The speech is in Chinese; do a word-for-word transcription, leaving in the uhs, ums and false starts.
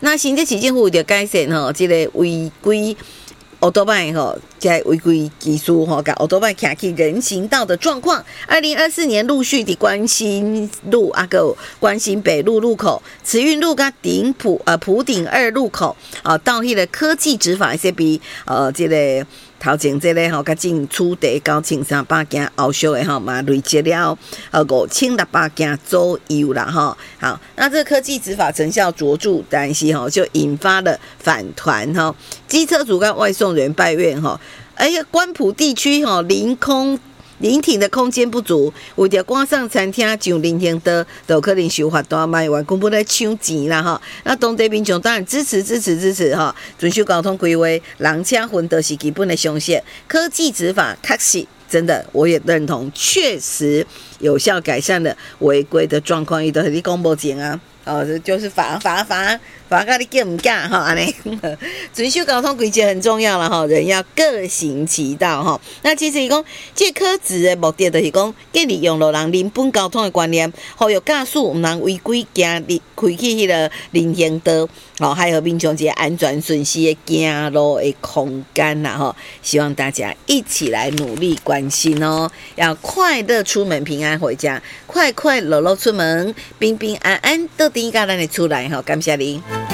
那行政市政府就改善吼，这个违规奥多拜吼，在违规技术吼，把奥多拜卡去人行道的状况。二零二四年陆续的关心路啊个关心北路路口、慈运路跟顶埔呃埔顶二路口啊，到迄个科技执法这边呃这个。头前这个吼，甲进初地九千三百件，后续的吼嘛累积了呃五千六百件左右啦吼。好，那这个科技执法成效卓著，但是吼就引发了反弹吼。机车主跟外送人抱怨吼，哎呀，关埔地区吼临空。临停的空间不足，为着赶上餐厅上临停的，就可能受罚单，卖完根本在抢钱啦哈。那当地民众当然支持支持支持哈，遵守交通规划，人车分都是基本的常识。科技执法确实真的，我也认同，确实有效改善了违规的状况。伊都是你讲无钱啊，哦，就是罚罚罚。罚到你叫唔干哈安尼，遵守交通规则很重要了哈，人要各行其道哈。那其实伊讲，这科技的目的就是讲，建立用路人人本交通的观念，好有驾驶唔能违规行入开去迄个人行道，哦，还有民众一个安全顺序的行路的空间啦哈。希望大家一起来努力关心哦，要快乐出门，平安回家，快快乐乐出门，平平安安到底家咱的出来哈。感谢你。